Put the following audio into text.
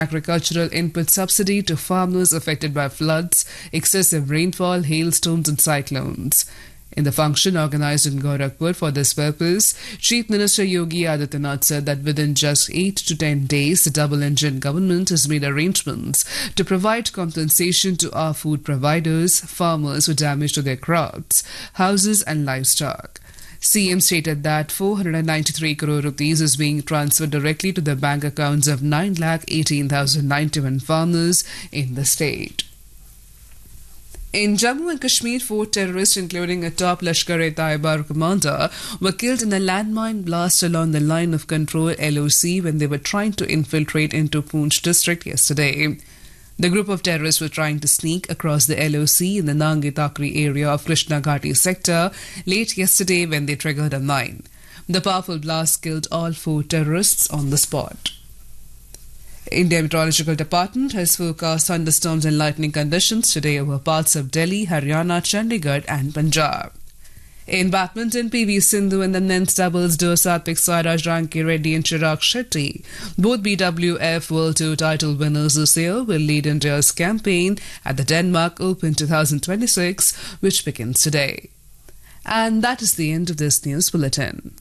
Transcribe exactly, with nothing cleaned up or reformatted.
agricultural input subsidy to farmers affected by floods, excessive rainfall, hailstones, and cyclones. In the function organized in Gorakhpur for this purpose, Chief Minister Yogi Adityanath said that within just eight to ten days, the double-engine government has made arrangements to provide compensation to our food providers, farmers with damage to their crops, houses and livestock. C M stated that four hundred ninety-three crore rupees is being transferred directly to the bank accounts of nine lakh eighteen thousand ninety-one farmers in the state. In Jammu and Kashmir, four terrorists, including a top Lashkar-e-Taiba commander, were killed in a landmine blast along the line of control L O C when they were trying to infiltrate into Poonch district yesterday. The group of terrorists were trying to sneak across the L O C in the Nangi-Takri area of Krishna Ghati sector late yesterday when they triggered a mine. The powerful blast killed all four terrorists on the spot. India Meteorological Department has forecast thunderstorms and lightning conditions today over parts of Delhi, Haryana, Chandigarh and Punjab. In badminton, P V Sindhu and the men's doubles duo Satvik Sairaj, Ranki Reddy and Chirag Shetty, both B W F World Tour title winners this year, will lead India's campaign at the Denmark Open twenty twenty-six, which begins today. And that is the end of this news bulletin.